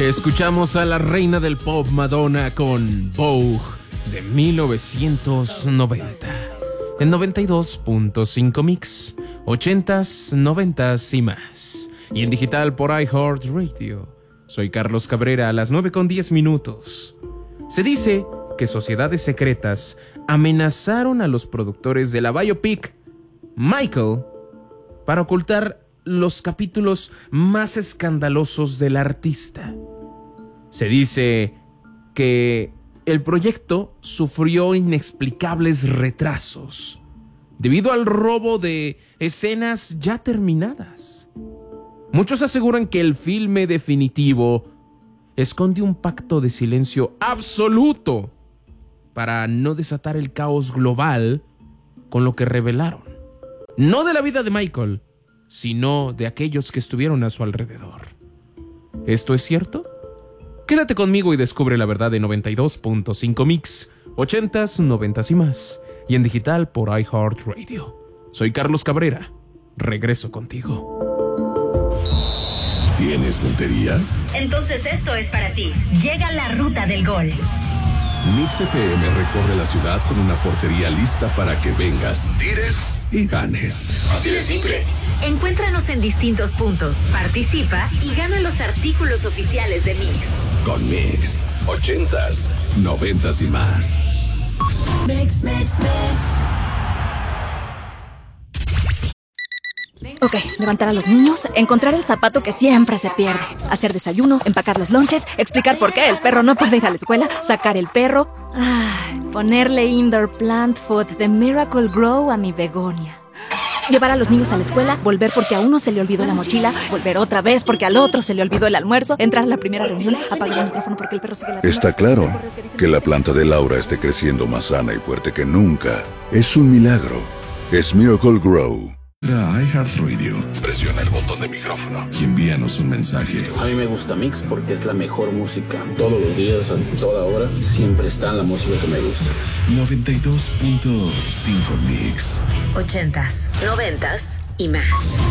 Escuchamos a la reina del pop Madonna con Vogue de 1990. En 92.5 Mix, 80s, 90s y más. Y en digital por iHeartRadio. Soy Carlos Cabrera, a las 9:10. Se dice que sociedades secretas amenazaron a los productores de la biopic Michael para ocultar los capítulos más escandalosos del artista. Se dice que el proyecto sufrió inexplicables retrasos debido al robo de escenas ya terminadas. Muchos aseguran que el filme definitivo esconde un pacto de silencio absoluto para no desatar el caos global con lo que revelaron. No de la vida de Michael, sino de aquellos que estuvieron a su alrededor. ¿Esto es cierto? Quédate conmigo y descubre la verdad de 92.5 Mix, 80s, 90s y más, y en digital por iHeartRadio. Soy Carlos Cabrera. Regreso contigo. ¿Tienes puntería? Entonces esto es para ti. Llega la ruta del gol. Mix FM recorre la ciudad con una portería lista para que vengas, tires y ganes. Así de simple. Encuéntranos en distintos puntos, participa y gana los artículos oficiales de Mix. Con Mix, 80s, 90s y más. Mix. Ok, levantar a los niños, encontrar el zapato que siempre se pierde, hacer desayuno, empacar los lonches, explicar por qué el perro no puede ir a la escuela, sacar el perro, ponerle indoor plant food de Miracle Grow a mi begonia. Llevar a los niños a la escuela, volver porque a uno se le olvidó la mochila, volver otra vez porque al otro se le olvidó el almuerzo, entrar a la primera reunión, apagar el micrófono porque el perro sigue ladrando. Está claro que la planta de Laura esté creciendo más sana y fuerte que nunca. Es un milagro. Es Miracle Grow. Entra a iHeartRadio, presiona el botón de micrófono y envíanos un mensaje. A mí me gusta Mix porque es la mejor música. Todos los días, a toda hora, siempre está la música que me gusta. 92.5 Mix. 80s, 90s y más.